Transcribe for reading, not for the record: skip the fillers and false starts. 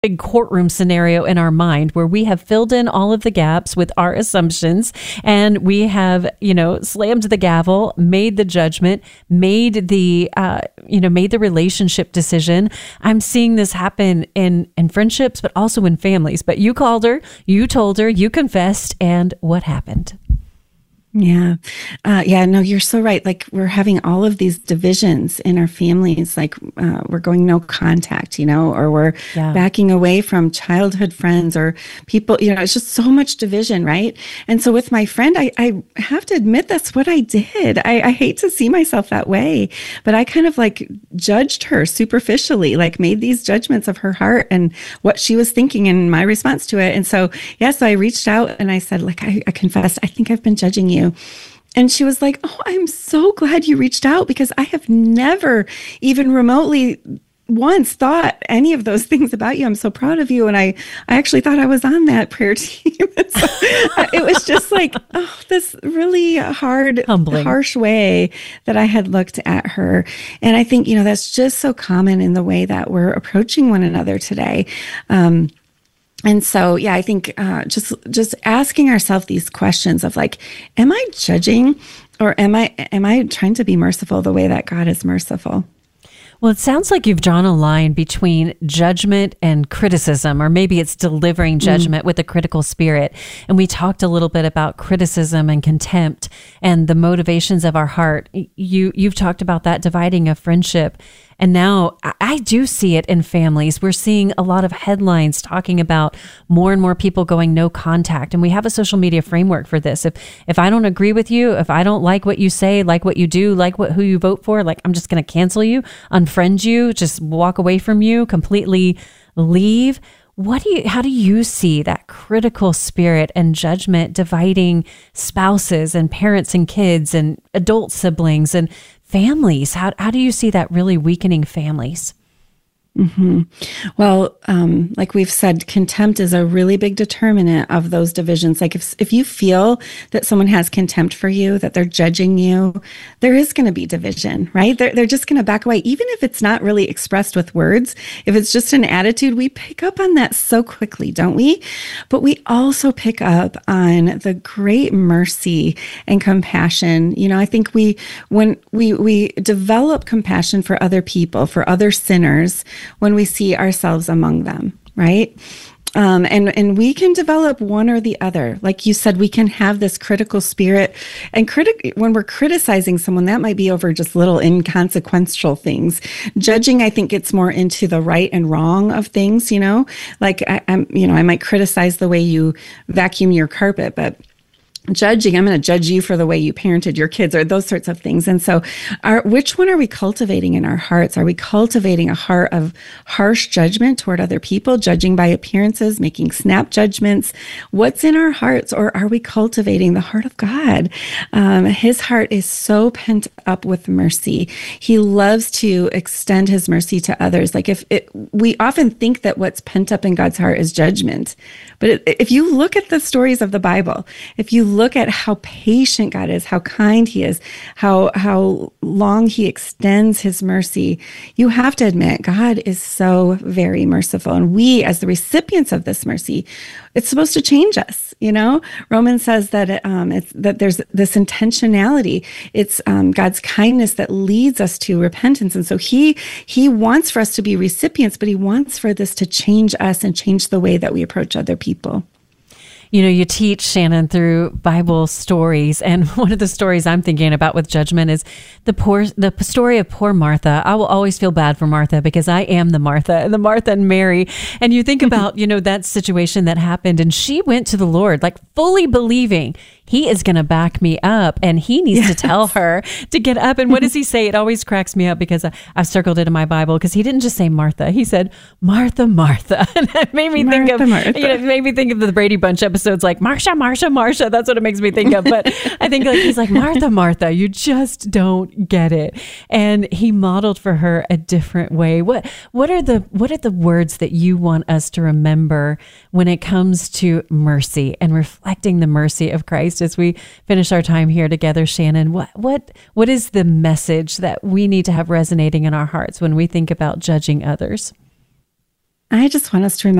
big courtroom scenario in our mind where we have filled in all of the gaps with our assumptions, and we have, slammed the gavel, made the judgment, made the relationship decision. I'm seeing this happen in friendships, but also in families. But you called her, you told her, you confessed, and what happened? Yeah. No, you're so right. Like, we're having all of these divisions in our families, like we're going no contact, or we're backing away from childhood friends or people, it's just so much division, right? And so with my friend, I have to admit that's what I did. I hate to see myself that way, but I kind of like judged her superficially, like made these judgments of her heart and what she was thinking and my response to it. And so I reached out and I said, like, I confessed, I think I've been judging you. And she was like, oh, I'm so glad you reached out, because I have never even remotely once thought any of those things about you. I'm so proud of you. And I actually thought I was on that prayer team. So it was just like, this really hard, humbling, harsh way that I had looked at her. And I think, that's just so common in the way that we're approaching one another today. And so, I think just asking ourselves these questions of like, am I judging, or am I trying to be merciful the way that God is merciful? Well, it sounds like you've drawn a line between judgment and criticism, or maybe it's delivering judgment with a critical spirit. And we talked a little bit about criticism and contempt and the motivations of our heart. You've talked about that dividing of friendship. And now I do see it in families. We're seeing a lot of headlines talking about more and more people going no contact. And we have a social media framework for this. If I don't agree with you, if I don't like what you say, like what you do, like who you vote for, like, I'm just going to cancel you, unfriend you, just walk away from you, completely leave. How do you see that critical spirit and judgment dividing spouses and parents and kids and adult siblings and families? How do you see that really weakening families? Mm-hmm. Well, like we've said, contempt is a really big determinant of those divisions. Like if you feel that someone has contempt for you, that they're judging you, there is going to be division, right? They're just going to back away, even if it's not really expressed with words. If it's just an attitude, we pick up on that so quickly, don't we? But we also pick up on the great mercy and compassion. I think when we develop compassion for other people, for other sinners, when we see ourselves among them, right? And we can develop one or the other. Like you said, we can have this critical spirit, and when we're criticizing someone, that might be over just little inconsequential things. Judging, I think, gets more into the right and wrong of things, like I might criticize the way you vacuum your carpet, but judging, I'm going to judge you for the way you parented your kids, or those sorts of things. And so which one are we cultivating in our hearts? Are we cultivating a heart of harsh judgment toward other people, judging by appearances, making snap judgments? What's in our hearts? Or are we cultivating the heart of God? His heart is so pent up with mercy. He loves to extend his mercy to others. Like we often think that what's pent up in God's heart is judgment. But if you look at the stories of the Bible, if you look at how patient God is, how kind he is, how long he extends his mercy, you have to admit God is so very merciful. And we, as the recipients of this mercy, it's supposed to change us. Romans says that that there's this intentionality. It's God's kindness that leads us to repentance. And so he wants for us to be recipients, but he wants for this to change us and change the way that we approach other people. You teach, Shannon, through Bible stories. And one of the stories I'm thinking about with judgment is the story of poor Martha. I will always feel bad for Martha because I am the Martha and Mary. And you think about, that situation that happened, and she went to the Lord, like fully believing he is going to back me up, and he needs to tell her to get up. And what does he say? It always cracks me up because I've circled it in my Bible, because he didn't just say Martha. He said, Martha, Martha. And that made me think of the Brady Bunch episodes, like Marsha, Marsha, Marsha. That's what it makes me think of. But I think he's like, Martha, Martha, you just don't get it. And he modeled for her a different way. What are the words that you want us to remember when it comes to mercy and reflecting the mercy of Christ as we finish our time here together, Shannon? What is the message that we need to have resonating in our hearts when we think about judging others? I just want us to remember